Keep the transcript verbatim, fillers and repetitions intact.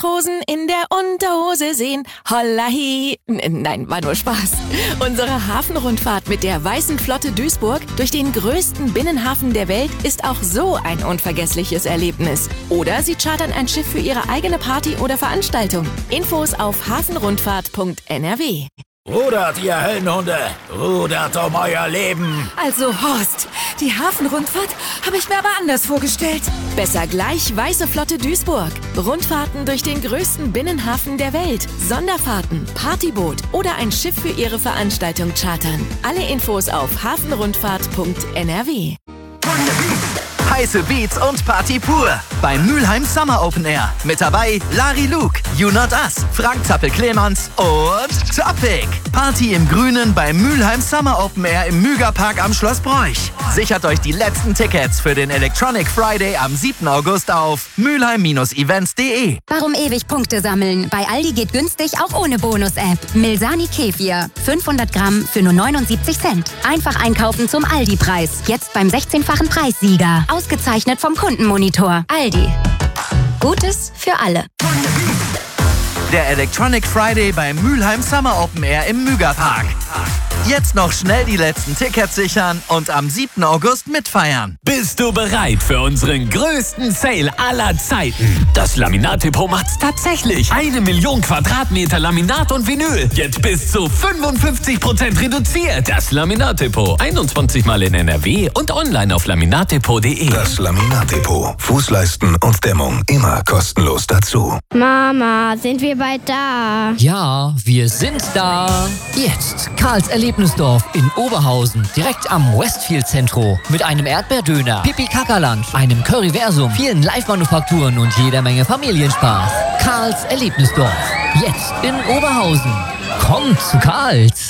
Rosen in der Unterhose sehen. Holla hi. N- Nein, war nur Spaß. Unsere Hafenrundfahrt mit der Weißen Flotte Duisburg durch den größten Binnenhafen der Welt ist auch so ein unvergessliches Erlebnis. Oder Sie chartern ein Schiff für Ihre eigene Party oder Veranstaltung. Infos auf hafenrundfahrt punkt n r w. Rudert, ihr Höllenhunde! Rudert um euer Leben! Also Horst, die Hafenrundfahrt habe ich mir aber anders vorgestellt. Besser gleich Weiße Flotte Duisburg. Rundfahrten durch den größten Binnenhafen der Welt. Sonderfahrten, Partyboot oder ein Schiff für Ihre Veranstaltung chartern. Alle Infos auf hafenrundfahrt punkt n r w. Heiße Beats und Party pur beim Mülheim Summer Open Air. Mit dabei Lari Luke, You Not Us, Frank Zappel-Clemens und Topic. Party im Grünen beim Mülheim Summer Open Air im Mügerpark am Schloss Broich. Sichert euch die letzten Tickets für den Electronic Friday am siebten August auf mülheim Events punkt de. Warum ewig Punkte sammeln? Bei Aldi geht günstig auch ohne Bonus-App. Milsani Kefir. fünfhundert Gramm für nur neunundsiebzig Cent. Einfach einkaufen zum Aldi-Preis. Jetzt beim sechzehnfachen Preissieger. Ausgezeichnet vom Kundenmonitor. Aldi. Gutes für alle. Der Electronic Friday beim Mülheim Summer Open Air im Mügerpark. Jetzt noch schnell die letzten Tickets sichern und am siebten August mitfeiern. Bist du bereit für unseren größten Sale aller Zeiten? Das Laminat-Depot macht's tatsächlich. Eine Million Quadratmeter Laminat und Vinyl. Jetzt bis zu fünfundfünfzig Prozent reduziert. Das Laminat-Depot. einundzwanzig Mal in N R W und online auf laminatdepot punkt de. Das Laminat-Depot. Fußleisten und Dämmung immer kostenlos dazu. Mama, sind wir bald da? Ja, wir sind da. Jetzt Karls Erlebnisdorf in Oberhausen, direkt am Westfield Zentro. Mit einem Erdbeerdöner, Pipi-Kaka-Lunch, einem Curryversum, vielen Live-Manufakturen und jeder Menge Familienspaß. Karls Erlebnisdorf. Jetzt in Oberhausen. Kommt zu Karls.